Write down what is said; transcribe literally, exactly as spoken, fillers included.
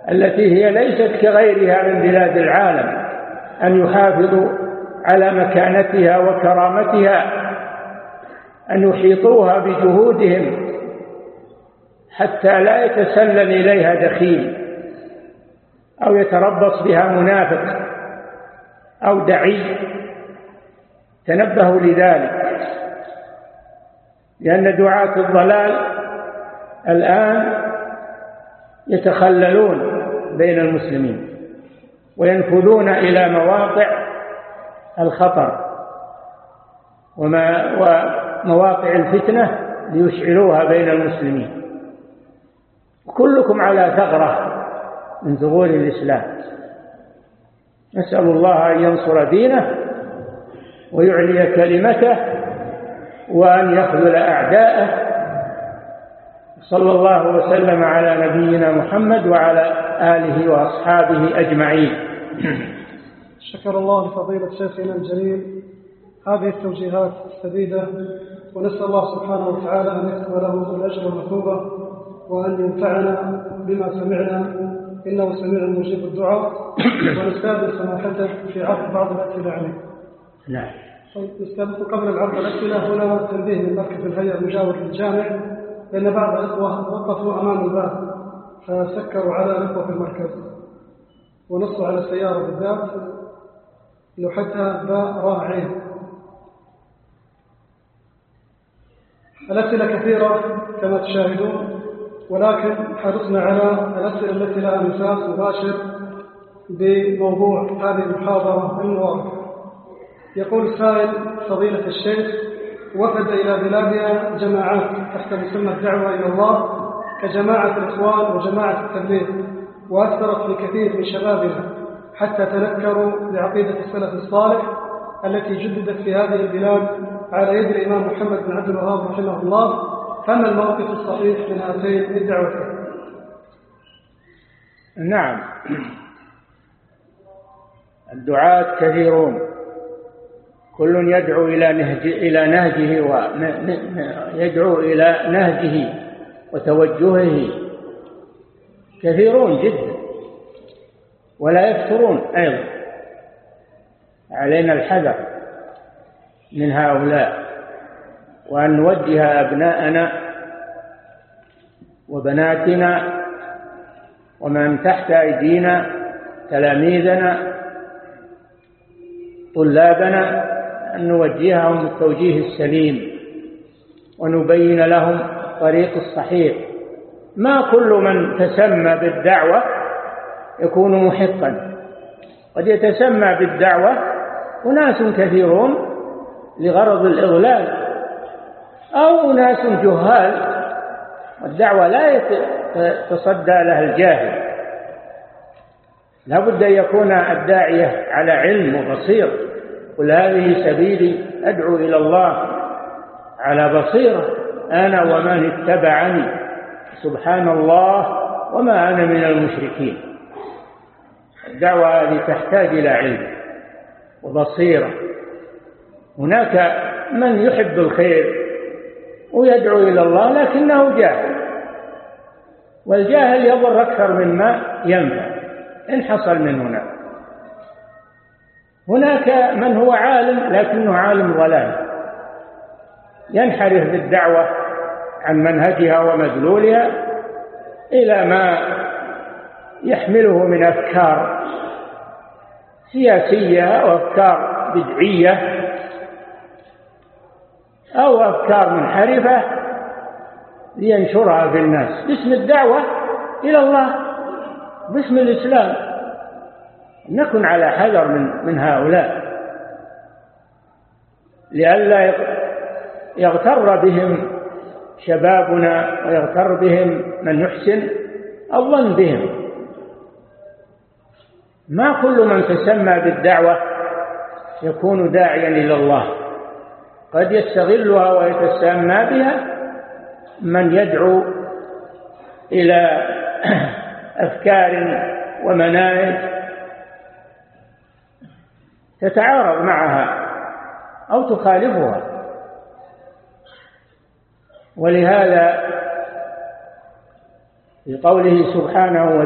التي هي ليست كغيرها من بلاد العالم، أن يحافظوا على مكانتها وكرامتها، أن يحيطوها بجهودهم حتى لا يتسلل إليها دخيل أو يتربص بها منافق أو دعي. تنبهوا لذلك، لأن دعاة الضلال الآن يتخللون بين المسلمين وينفذون إلى مواقع الخطر ومواقع الفتنة ليشعلوها بين المسلمين. كلكم على ثغرة من ثغور الإسلام. نسأل الله أن ينصر دينه ويعلي كلمته وأن يخذل أعداءه. صلى الله وسلم على نبينا محمد وعلى آله وأصحابه أجمعين. شكر الله لفضيلة شيخنا الجليل هذه التوجيهات السديدة، ونسأل الله سبحانه وتعالى أن يكتب له الأجر والمثوبة وأن ينفعنا بما سمعنا، إنه سميع مجيب الدعاء. ونستأذن سماحته في عرض بعض الأسئلة عليه. نعم. نستأذن قبل العرض الأسئلة هنا تنبيه من مركز الهيئة المجاور للجامع، لأن بعض الأخوة وقفوا أمام الباب فسكروا على الأخوة في المركز ونصوا على السيارة بالذات لوحتها باء راء عين. الأسئلة كثيرة كما تشاهدون، ولكن حرصنا على الأسئلة التي لها مساس مباشر بموضوع هذه المحاضرة المباركة. يقول السائل: فضيلة الشيخ، وفد إلى بلادنا جماعات تحت مسمى الدعوة إلى الله كجماعة الإخوان وجماعة التبليغ، وأثرت في كثير من شبابنا حتى تنكروا بعقيدة السلف الصالح التي جددت في هذه البلاد على يد الإمام محمد بن عبد الوهاب رحمه الله، فما الموقف الصحيح من هاتين الدعوتين؟ نعم، الدعاة كثيرون، كل يدعو إلى نهج إلى نهجه ويدعو إلى نهجه وتوجهه، كثيرون جدا ولا يفترون أيضا. علينا الحذر من هؤلاء، وأن نوجه أبناءنا وبناتنا ومن تحت أيدينا تلاميذنا طلابنا أن نوجههم التوجيه السليم ونبين لهم الطريق الصحيح. ما كل من تسمى بالدعوة يكون محقا، قد يتسمى بالدعوة أناس كثيرون لغرض الإضلال أو أناس جهال، والدعوة لا يتصدى لها الجاهل. لا بد أن يكون الداعية على علم وبصير. قل هذه سبيلي أدعو إلى الله على بصيرة أنا ومن اتبعني سبحان الله وما أنا من المشركين. الدعوة هذه تحتاج إلى علم وبصيرة. هناك من يحب الخير ويدعو إلى الله لكنه جاهل، والجاهل يضر أكثر مما ينفع إن حصل من هناك. هناك من هو عالم لكنه عالم ضلال، ينحرف بالدعوة عن منهجها ومدلولها إلى ما يحمله من أفكار سياسية أو أفكار بدعية أو أفكار منحرفة لينشرها في الناس باسم الدعوة إلى الله، باسم الإسلام. نكن على حذر من من هؤلاء لئلا يغتر بهم شبابنا ويغتر بهم من يحسن الظن بهم. ما كل من تسمى بالدعوة يكون داعيا إلى الله، قد يستغلها ويتسمى بها من يدعو إلى أفكار ومناهج تتعارض معها أو تخالفها. ولهذا في قوله سبحانه